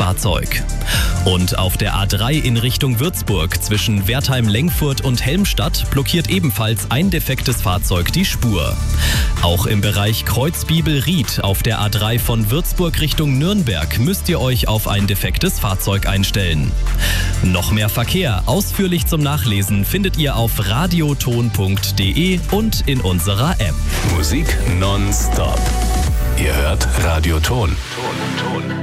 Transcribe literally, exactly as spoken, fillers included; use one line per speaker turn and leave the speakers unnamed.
Fahrzeug. Und auf der A drei in Richtung Würzburg zwischen Wertheim-Lengfurt und Helmstadt blockiert ebenfalls ein defektes Fahrzeug die Spur. Auch im Bereich Kreuzbibel-Ried auf der A drei von Würzburg Richtung Nürnberg müsst ihr euch auf ein defektes Fahrzeug einstellen. Noch mehr Verkehr ausführlich zum Nachlesen findet ihr auf radioton punkt de und in unserer App.
Musik nonstop. Ihr hört Radioton.